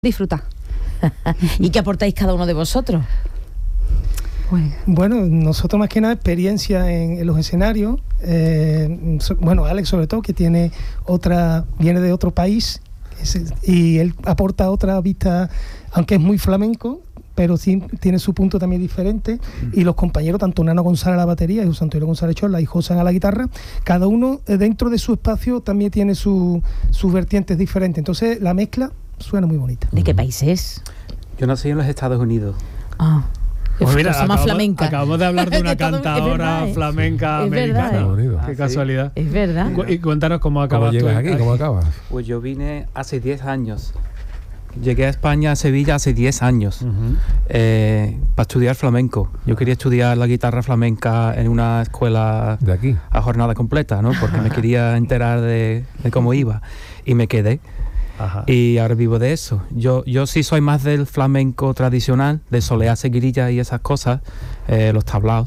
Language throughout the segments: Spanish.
disfrutar. ¿Y qué aportáis cada uno de vosotros? Bueno, nosotros más que nada experiencia en los escenarios. Bueno, Alex sobre todo, que viene de otro país y él aporta otra vista, aunque es muy flamenco, pero sí tiene su punto también diferente. Y los compañeros, tanto Nano González a la batería y José Antonio González Chorla y José a la guitarra, cada uno dentro de su espacio también tiene sus vertientes diferentes. Entonces la mezcla suena muy bonita. ¿De qué país es? Yo nací en los Estados Unidos. Ah, Pues mira, cosa más flamenca. acabamos de hablar de una cantadora verdad, flamenca es americana. verdad, Qué casualidad. Es verdad. Y cuéntanos cómo acabas ¿Cómo llegas tú aquí? ¿Cómo acabas? Pues yo vine hace 10 años. Llegué a España, a Sevilla, hace 10 años para estudiar flamenco. Yo quería estudiar la guitarra flamenca en una escuela ¿De aquí? a jornada completa, ¿no? Porque me quería enterar de cómo iba. Y me quedé. Ajá. Y ahora vivo de eso. Yo sí soy más del flamenco tradicional, de soleá, seguirilla y esas cosas, los tablaos.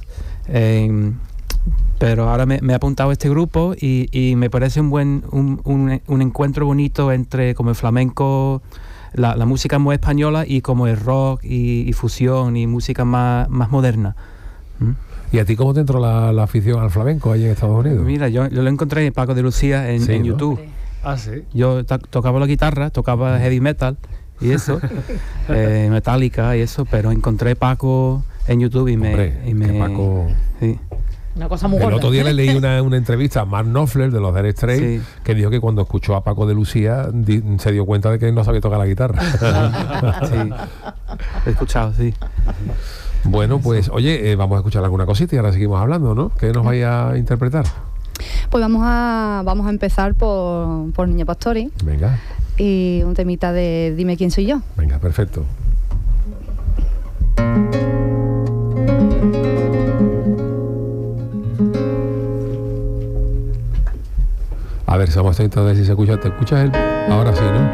Pero ahora me he apuntado a este grupo y me parece un encuentro bonito entre como el flamenco, la música muy española, y como el rock y fusión y música más moderna. ¿Y a ti cómo te entró la afición al flamenco allí en Estados Unidos? Mira, yo lo encontré en Paco de Lucía en ¿no? YouTube. Ah, sí. Yo tocaba la guitarra, tocaba heavy metal y eso, Metallica y eso, pero encontré Paco en YouTube y que Paco... Sí. Una cosa muy El gorda. otro día le leí una entrevista a Mark Knopfler de los Dire Straits, Sí. que dijo que cuando escuchó a Paco de Lucía se dio cuenta de que no sabía tocar la guitarra. Sí, he escuchado, sí. Bueno, pues oye, vamos a escuchar alguna cosita y ahora seguimos hablando, ¿no? ¿Qué nos vaya a interpretar? Pues vamos a empezar por Niña Pastori Venga, y un temita de Dime quién soy yo. venga, perfecto. A ver, si vamos a estar intentando ver si se escucha. ¿Te escuchas él? Ahora sí, ¿no?